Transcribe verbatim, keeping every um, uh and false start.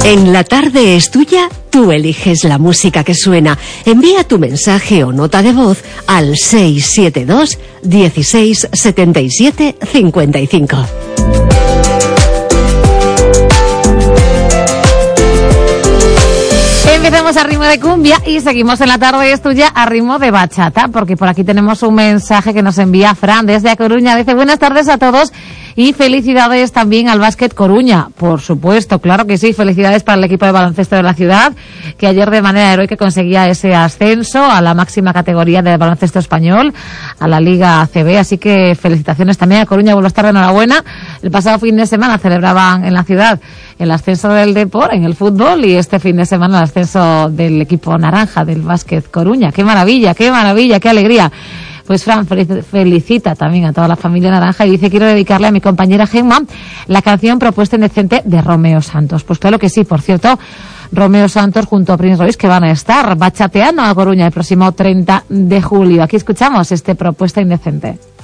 En La Tarde es Tuya, tú eliges la música que suena. Envía tu mensaje o nota de voz al seis siete dos, dieciséis, setenta y siete, cincuenta y cinco. Empezamos a ritmo de cumbia y seguimos en La Tarde es Tuya a ritmo de bachata, porque por aquí tenemos un mensaje que nos envía Fran desde A Coruña. Dice: buenas tardes a todos y felicidades también al Básquet Coruña. Por supuesto, claro que sí, felicidades para el equipo de baloncesto de la ciudad, que ayer de manera heroica conseguía ese ascenso a la máxima categoría del baloncesto español, a la Liga A C B, así que felicitaciones también a Coruña, vuelvo a estar de enhorabuena. El pasado fin de semana celebraban en la ciudad el ascenso del Depor en el fútbol y este fin de semana el ascenso del equipo naranja del Básquet Coruña. ¡Qué maravilla, qué maravilla, qué alegría! Pues Fran felicita también a toda la familia naranja y dice: quiero dedicarle a mi compañera Gemma la canción Propuesta Indecente de Romeo Santos. Pues claro que sí, por cierto, Romeo Santos junto a Prince Royce, que van a estar bachateando a Coruña el próximo treinta de julio. Aquí escuchamos este Propuesta Indecente.